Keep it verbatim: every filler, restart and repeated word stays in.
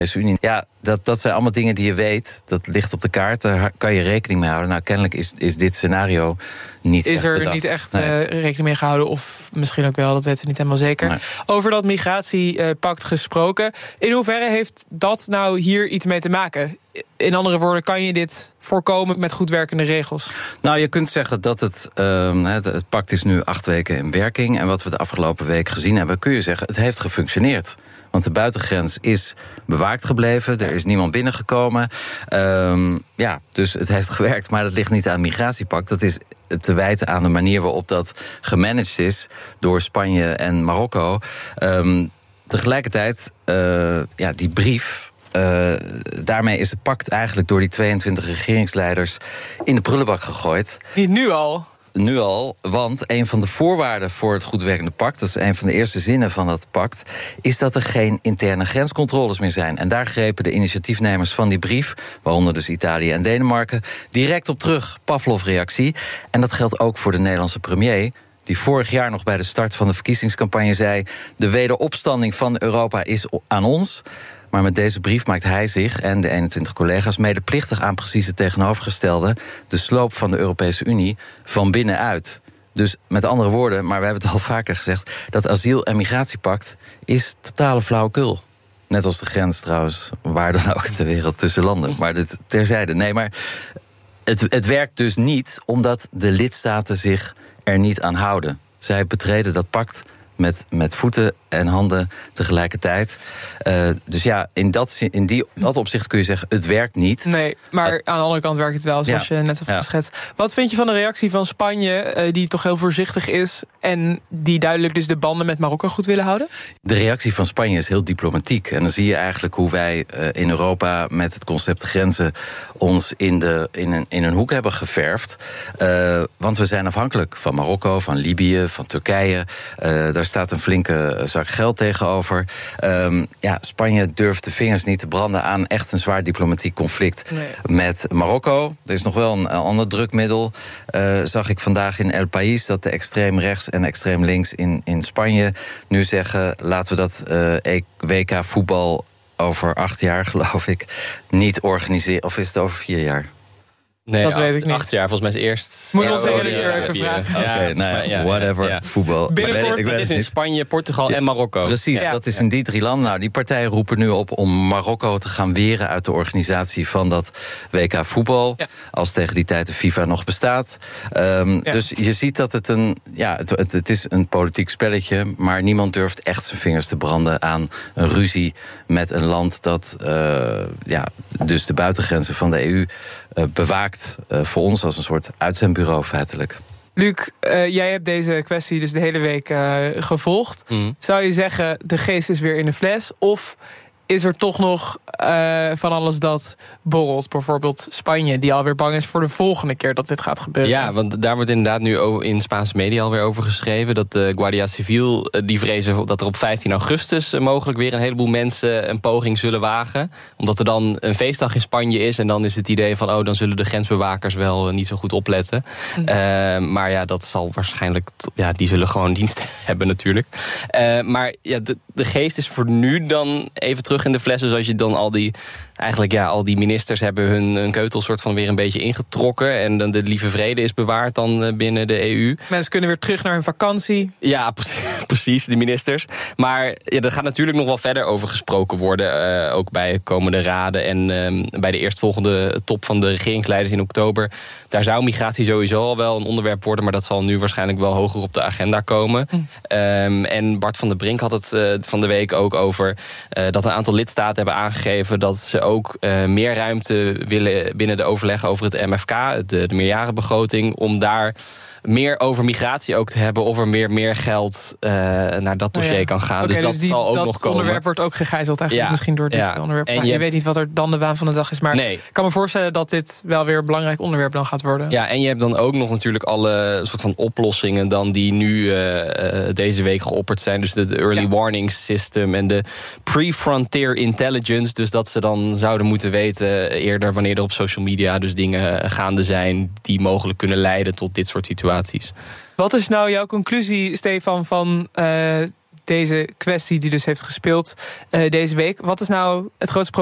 Unie. Ja, dat, dat zijn allemaal dingen die je weet. Dat ligt op de kaart, daar kan je rekening mee houden. Nou, kennelijk is, is dit scenario niet Is echt er bedacht. niet echt Nee. uh, rekening mee gehouden, of misschien ook wel, dat weten we niet helemaal zeker. Nee. Over dat migratiepact gesproken. In hoeverre heeft dat nou hier iets mee te maken? In andere woorden, kan je dit voorkomen met goed werkende regels? Nou, je kunt zeggen dat het, uh, het, het pact is nu acht weken in werking. En wat we de afgelopen week gezien hebben, kun je zeggen, het heeft gefunctioneerd. Want de buitengrens is bewaakt gebleven. Er is niemand binnengekomen. Um, ja, dus het heeft gewerkt. Maar dat ligt niet aan het migratiepact. Dat is te wijten aan de manier waarop dat gemanaged is door Spanje en Marokko. Um, tegelijkertijd, uh, ja, die brief. Uh, daarmee is het pact eigenlijk door die tweeëntwintig regeringsleiders in de prullenbak gegooid. Niet nu al? Nu al, want een van de voorwaarden voor het goed werkende pact, dat is een van de eerste zinnen van dat pact, is dat er geen interne grenscontroles meer zijn. En daar grepen de initiatiefnemers van die brief, waaronder dus Italië en Denemarken, direct op terug. Pavlov-reactie. En dat geldt ook voor de Nederlandse premier, die vorig jaar nog bij de start van de verkiezingscampagne zei: de wederopstanding van Europa is aan ons. Maar met deze brief maakt hij zich en de eenentwintig collega's medeplichtig aan precies het tegenovergestelde: de sloop van de Europese Unie van binnenuit. Dus met andere woorden, maar we hebben het al vaker gezegd, dat asiel- en migratiepact is totale flauwekul. Net als de grens trouwens, waar dan ook ter wereld tussen landen. Maar dit terzijde. Nee, maar het, het werkt dus niet omdat de lidstaten zich er niet aan houden. Zij betreden dat pact met, met voeten en handen tegelijkertijd. Uh, dus ja, in, dat, in die, dat opzicht kun je zeggen, het werkt niet. Nee, maar uh, aan de andere kant werkt het wel, zoals ja, je net hebt ja. geschetst. Wat vind je van de reactie van Spanje, uh, die toch heel voorzichtig is en die duidelijk dus de banden met Marokko goed willen houden? De reactie van Spanje is heel diplomatiek. En dan zie je eigenlijk hoe wij uh, in Europa met het concept grenzen ons in, de, in, een, in een hoek hebben geverfd. Uh, want we zijn afhankelijk van Marokko, van Libië, van Turkije. Uh, daar staat een flinke zak geld tegenover. Um, ja, Spanje durft de vingers niet te branden aan echt een zwaar diplomatiek conflict nee. met Marokko. Er is nog wel een ander drukmiddel. Uh, zag ik vandaag in El País dat de extreem rechts en extreem links in, in Spanje nu zeggen: laten we dat uh, W K voetbal over acht jaar, geloof ik, niet organiseren. Of is het over vier jaar? Nee, dat acht, weet ik niet. Acht jaar, volgens mij is eerst. Moet ja, ons de hele ja, keer even die, vragen. Oké, okay, ja, nou ja, ja, whatever, ja. voetbal. Binnenkort het is in Spanje, Portugal ja, en Marokko. Precies, ja. dat is in die drie landen. Nou, die partijen roepen nu op om Marokko te gaan weren uit de organisatie van dat W K voetbal. Ja. Als tegen die tijd de FIFA nog bestaat. Um, ja. Dus je ziet dat het een, ja, het, het, het is een politiek spelletje, maar niemand durft echt zijn vingers te branden aan een ruzie met een land dat uh, ja, dus de buitengrenzen van de E U uh, bewaakt uh, voor ons als een soort uitzendbureau feitelijk. Luc, uh, jij hebt deze kwestie dus de hele week uh, gevolgd. Mm. Zou je zeggen, de geest is weer in de fles? Of is er toch nog uh, van alles dat borrelt? Bijvoorbeeld Spanje, die alweer bang is voor de volgende keer dat dit gaat gebeuren. Ja, want daar wordt inderdaad nu in Spaanse media alweer over geschreven. Dat de Guardia Civil, die vrezen dat er op vijftien augustus mogelijk weer een heleboel mensen een poging zullen wagen. Omdat er dan een feestdag in Spanje is. En dan is het idee van, oh, dan zullen de grensbewakers wel niet zo goed opletten. Mm. Uh, maar ja, dat zal waarschijnlijk, ja, die zullen gewoon dienst hebben natuurlijk. Uh, maar ja, de, de geest is voor nu dan even terug in de fles. Dus als je dan al die, eigenlijk ja, al die ministers hebben hun, hun keutel soort van weer een beetje ingetrokken. En dan de lieve vrede is bewaard dan binnen de E U. Mensen kunnen weer terug naar hun vakantie. Ja, precies, die ministers. Maar ja, er gaat natuurlijk nog wel verder over gesproken worden. Uh, ook bij komende raden en uh, bij de eerstvolgende top van de regeringsleiders in oktober. Daar zou migratie sowieso al wel een onderwerp worden, maar dat zal nu waarschijnlijk wel hoger op de agenda komen. Mm. Um, en Bart van der Brink had het uh, van de week ook over uh, dat een aantal lidstaten hebben aangegeven dat ze ook uh, meer ruimte willen binnen de overleggen over het M F K, de, de meerjarenbegroting, om daar meer over migratie ook te hebben, of er meer, meer geld uh, naar dat dossier oh ja. kan gaan. Okay, dus dat dus die, zal ook dat nog komen. Dat onderwerp wordt ook gegijzeld eigenlijk ja. misschien door dit ja. onderwerp. En nou, je, je hebt... weet niet wat er dan de waan van de dag is, maar nee. ik kan me voorstellen dat dit wel weer een belangrijk onderwerp dan gaat worden. Ja, en je hebt dan ook nog natuurlijk alle soort van oplossingen dan die nu uh, deze week geopperd zijn. Dus de early ja. warning system en de pre-frontier intelligence. Dus dat ze dan zouden moeten weten eerder wanneer er op social media dus dingen gaande zijn die mogelijk kunnen leiden tot dit soort situaties. Wat is nou jouw conclusie, Stefan, van uh, deze kwestie die dus heeft gespeeld uh, deze week. Wat is nou het grootste probleem